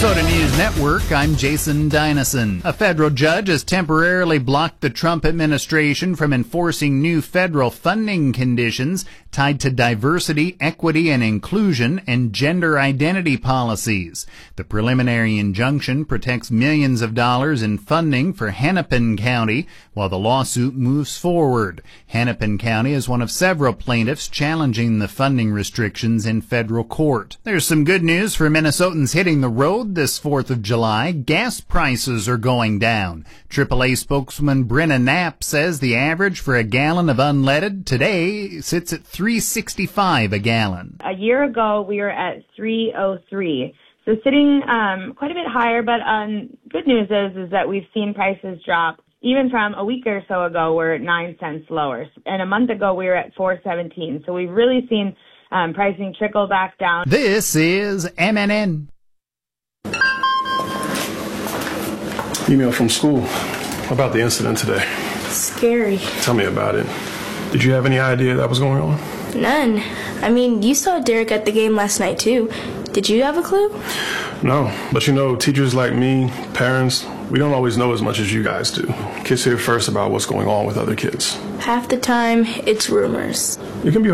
Minnesota News Network, I'm Jason Dynison. A federal judge has temporarily blocked the Trump administration from enforcing new federal funding conditions tied to diversity, equity, and inclusion and gender identity policies. The preliminary injunction protects millions of dollars in funding for Hennepin County while the lawsuit moves forward. Hennepin County is one of several plaintiffs challenging the funding restrictions in federal court. There's some good news for Minnesotans hitting the road this 4th of July. Gas prices are going down. AAA spokesman Brenna Knapp says the average for a gallon of unleaded today sits at $3.65 a gallon. A year ago, we were at $3.03. So sitting quite a bit higher, but good news is that we've seen prices drop. Even from a week or so ago, we're at 9 cents lower. And a month ago, we were at $4.17. So we've really seen pricing trickle back down. This is MNN. Email from school about the incident today. Scary. Tell me about it. Did you have any idea that was going on? None. I mean, you saw Derek at the game last night, too. Did you have a clue? No, but you know, teachers like me, parents, we don't always know as much as you guys do. Kids hear first about what's going on with other kids. Half the time, it's rumors. It can be